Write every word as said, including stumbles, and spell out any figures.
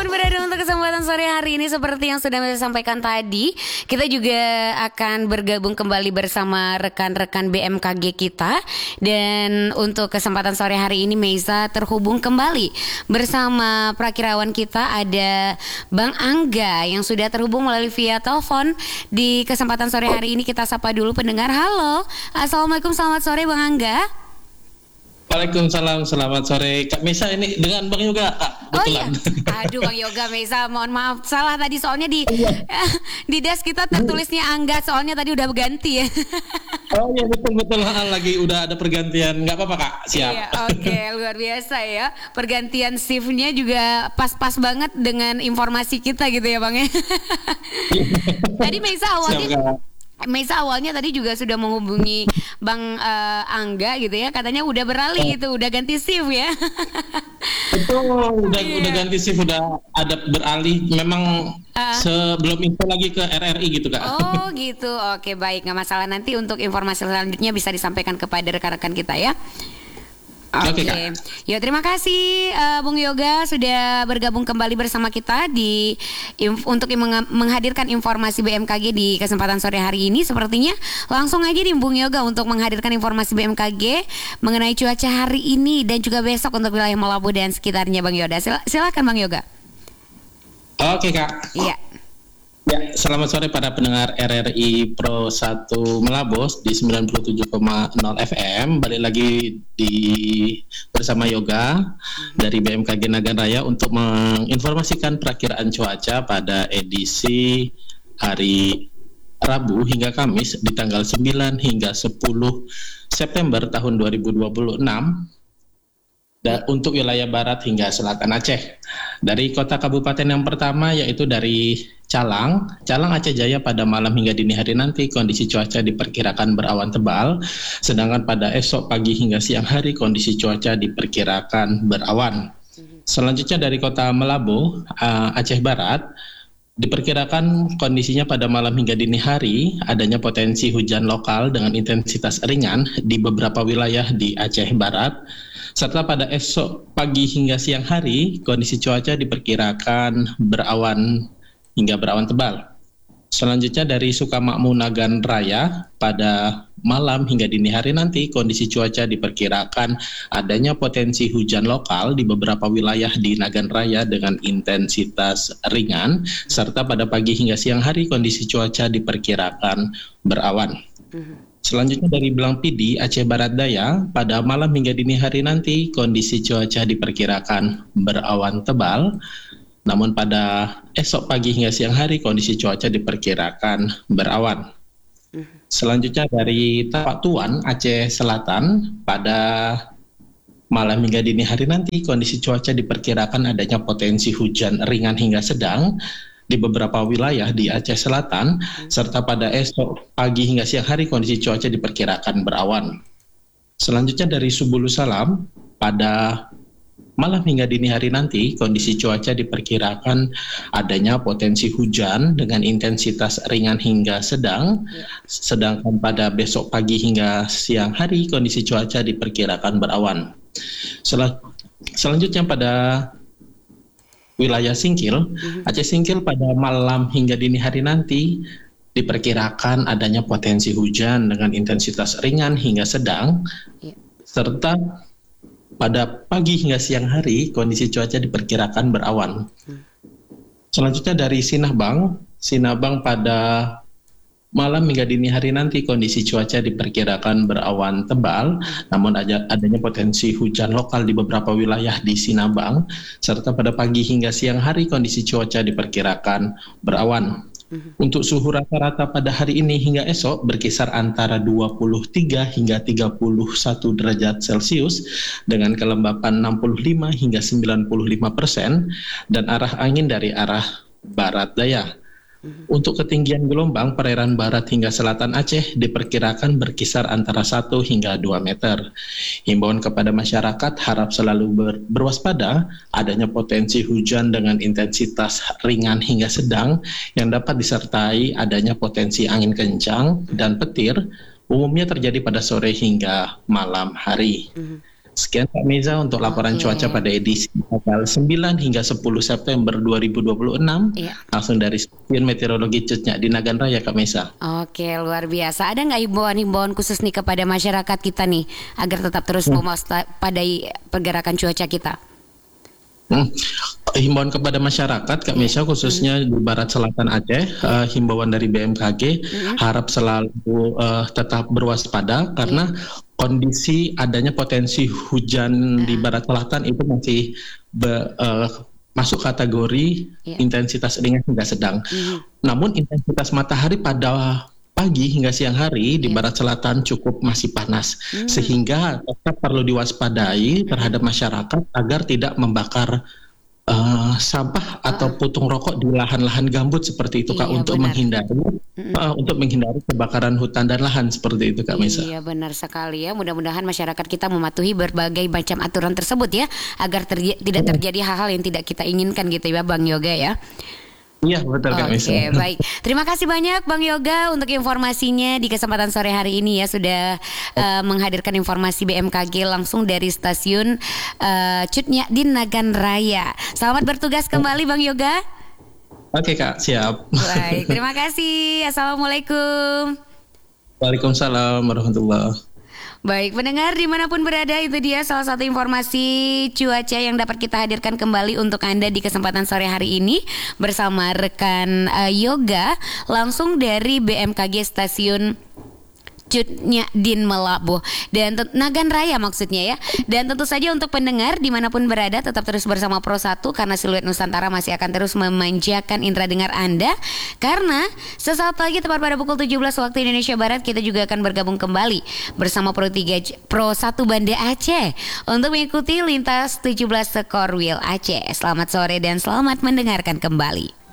Dimanapun berada untuk kesempatan sore hari ini, seperti yang sudah saya sampaikan tadi, kita juga akan bergabung kembali bersama rekan-rekan B M K G kita. Dan untuk kesempatan sore hari ini, Meiza terhubung kembali bersama prakirawan kita, ada Bang Angga yang sudah terhubung melalui via telepon. Di kesempatan sore hari ini kita sapa dulu pendengar. Halo, Assalamualaikum, selamat sore Bang Angga. Waalaikumsalam, selamat sore Kak Meiza, ini dengan Bang Yoga Kak, betulan. Oh iya, aduh Bang Yoga, Meiza, mohon maaf, salah tadi soalnya di di desk kita tertulisnya Angga, soalnya tadi udah berganti ya. Oh iya, betul-betul, lagi udah ada pergantian, nggak apa-apa Kak, siap. Iya, oke, okay, luar biasa ya, pergantian shiftnya juga pas-pas banget dengan informasi kita gitu ya Bang ya. Tadi Meiza awalnya siap, Meiza awalnya tadi juga sudah menghubungi Bang uh, Angga gitu ya, katanya udah beralih gitu, udah ganti shift ya. Betul, udah yeah. udah ganti shift, udah ada beralih. Memang uh. sebelum info lagi ke R R I gitu Kak. Oh gitu, oke baik, nggak masalah, nanti untuk informasi selanjutnya bisa disampaikan kepada rekan-rekan kita ya. Oke, okay. Ya terima kasih uh, Bung Yoga sudah bergabung kembali bersama kita di inf- untuk meng- menghadirkan informasi B M K G di kesempatan sore hari ini. Sepertinya langsung aja nih Bung Yoga untuk menghadirkan informasi B M K G mengenai cuaca hari ini dan juga besok untuk wilayah Melabu dan sekitarnya Bang Yoga. Sil- silakan Bang Yoga. Oke okay, Kak. Iya. Ya, selamat sore para pendengar R R I Pro satu Melabos di sembilan puluh tujuh koma nol F M. Balik lagi di bersama Yoga dari B M K G Nagan Raya untuk menginformasikan perakiraan cuaca pada edisi hari Rabu hingga Kamis di tanggal sembilan hingga sepuluh September tahun dua ribu dua puluh enam. Dan untuk wilayah barat hingga selatan Aceh. Dari kota kabupaten yang pertama yaitu dari Calang, Calang Aceh Jaya pada malam hingga dini hari nanti kondisi cuaca diperkirakan berawan tebal, sedangkan pada esok pagi hingga siang hari kondisi cuaca diperkirakan berawan. Selanjutnya dari kota Melabu, Aceh Barat, diperkirakan kondisinya pada malam hingga dini hari adanya potensi hujan lokal dengan intensitas ringan di beberapa wilayah di Aceh Barat. Serta pada esok pagi hingga siang hari, kondisi cuaca diperkirakan berawan hingga berawan tebal. Selanjutnya dari Sukamakmur Nagan Raya, pada malam hingga dini hari nanti, kondisi cuaca diperkirakan adanya potensi hujan lokal di beberapa wilayah di Nagan Raya dengan intensitas ringan. Serta pada pagi hingga siang hari, kondisi cuaca diperkirakan berawan. Selanjutnya dari Belang Pidi, Aceh Barat Daya, pada malam hingga dini hari nanti kondisi cuaca diperkirakan berawan tebal. Namun pada esok pagi hingga siang hari kondisi cuaca diperkirakan berawan. Selanjutnya dari Tapak Tuan, Aceh Selatan, pada malam hingga dini hari nanti kondisi cuaca diperkirakan adanya potensi hujan ringan hingga sedang di beberapa wilayah di Aceh Selatan, serta pada esok pagi hingga siang hari kondisi cuaca diperkirakan berawan. Selanjutnya dari Subulu Salam, pada malam hingga dini hari nanti kondisi cuaca diperkirakan adanya potensi hujan dengan intensitas ringan hingga sedang, sedangkan pada besok pagi hingga siang hari kondisi cuaca diperkirakan berawan. Sel- selanjutnya pada wilayah Singkil, Aceh Singkil pada malam hingga dini hari nanti diperkirakan adanya potensi hujan dengan intensitas ringan hingga sedang, serta pada pagi hingga siang hari kondisi cuaca diperkirakan berawan. Selanjutnya dari Sinabang, Sinabang pada malam hingga dini hari nanti kondisi cuaca diperkirakan berawan tebal, namun ada, adanya potensi hujan lokal di beberapa wilayah di Sinabang, serta pada pagi hingga siang hari kondisi cuaca diperkirakan berawan. Uh-huh. Untuk suhu rata-rata pada hari ini hingga esok berkisar antara dua puluh tiga hingga tiga puluh satu derajat Celcius dengan kelembapan enam puluh lima hingga sembilan puluh lima persen dan arah angin dari arah barat daya. Untuk ketinggian gelombang perairan barat hingga selatan Aceh diperkirakan berkisar antara satu hingga dua meter. Himbauan kepada masyarakat harap selalu ber- berwaspada adanya potensi hujan dengan intensitas ringan hingga sedang yang dapat disertai adanya potensi angin kencang dan petir, umumnya terjadi pada sore hingga malam hari. Sekian Kak Meza untuk laporan Oke. cuaca pada edisi tanggal sembilan hingga sepuluh September dua ribu dua puluh enam. Iya. Langsung dari Stasiun Meteorologi Cutnya di Nagan Raya, Kak Meza. Oke, luar biasa. Ada nggak himbauan-himbauan khusus nih kepada masyarakat kita nih agar tetap terus Hmm. mewaspadai pergerakan cuaca kita? Hmm. Himbauan kepada masyarakat Kak Mesha khususnya di Barat Selatan Aceh, uh, himbauan dari B M K G Mm-mm. harap selalu uh, tetap berwaspada karena kondisi adanya potensi hujan di Barat Selatan itu masih be- uh, masuk kategori Iya. intensitas ringan hingga sedang. Mhm. Namun intensitas matahari pada pagi hingga siang hari di Iya. Barat Selatan cukup masih panas, Hmm. sehingga tetap perlu diwaspadai terhadap masyarakat agar tidak membakar uh, sampah atau putung rokok di lahan-lahan gambut seperti itu Kak, Iya, untuk benar. menghindari uh, untuk menghindari kebakaran hutan dan lahan seperti itu Kak Mesa. Iya, benar sekali ya. Mudah-mudahan masyarakat kita mematuhi berbagai macam aturan tersebut ya, agar terj- tidak terjadi hal-hal yang tidak kita inginkan gitu ya Bang Yoga ya. Iya betul Kak Oke, Mesa. baik. Terima kasih banyak Bang Yoga untuk informasinya di kesempatan sore hari ini ya, sudah uh, menghadirkan informasi B M K G langsung dari stasiun uh, Cutnya di Nagan Raya. Selamat bertugas kembali Bang Yoga. Oke Kak, siap. Baik, terima kasih. Assalamualaikum. Waalaikumsalam warahmatullahi. Baik, pendengar dimanapun berada, itu dia salah satu informasi cuaca yang dapat kita hadirkan kembali untuk Anda di kesempatan sore hari ini bersama rekan uh, Yoga langsung dari B M K G Stasiun Cutnya Din Melabuh dan te- Nagan Raya maksudnya ya. Dan tentu saja untuk pendengar dimanapun berada tetap terus bersama Pro satu karena Siluet Nusantara masih akan terus memanjakan indera dengar Anda. Karena sesaat lagi tepat pada pukul tujuh belas waktu Indonesia Barat kita juga akan bergabung kembali bersama Pro tiga J- Pro satu Banda Aceh untuk mengikuti lintas tujuh belas Skor Wheel Aceh. Selamat sore dan selamat mendengarkan kembali.